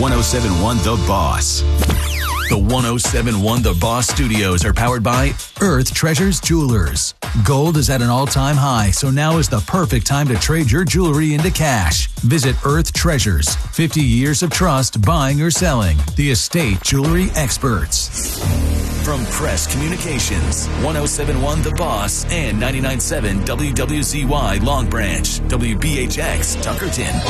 1071 The Boss. The 1071 The Boss Studios are powered by Earth Treasures Jewelers. Gold is at an all-time high, so now is the perfect time to trade your jewelry into cash. Visit Earth Treasures. 50 years of trust buying or selling. The estate jewelry experts. From Press Communications, 1071 The Boss and 99.7 WWZY Long Branch, WBHX Tuckerton.